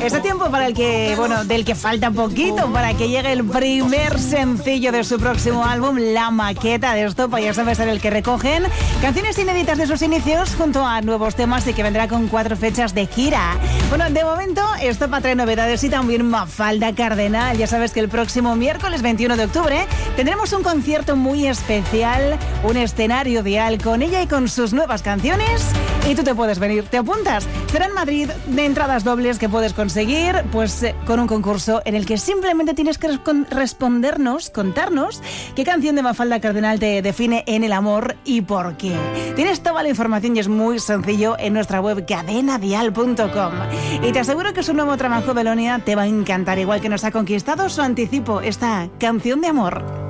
Ese tiempo para el que, bueno, del que falta poquito para que llegue el primer sencillo de su próximo álbum, La Maqueta de Estopa. Ya sabes, en el que recogen canciones inéditas de sus inicios junto a nuevos temas y que vendrá con 4 fechas de gira. Bueno, de momento Estopa trae novedades y también Mafalda Cardenal. Ya sabes que el próximo miércoles 21 de octubre tendremos un concierto muy especial, un escenario ideal con ella y con sus nuevas canciones. Y tú te puedes venir, ¿te apuntas? Será en Madrid, de entradas dobles que puedes conseguir pues con un concurso en el que simplemente tienes que contarnos qué canción de Mafalda Cardenal te define en el amor y por qué. Tienes toda la información y es muy sencillo en nuestra web cadenadial.com. Y te aseguro que su nuevo trabajo, Belonia, te va a encantar, igual que nos ha conquistado su anticipo, esta canción de amor.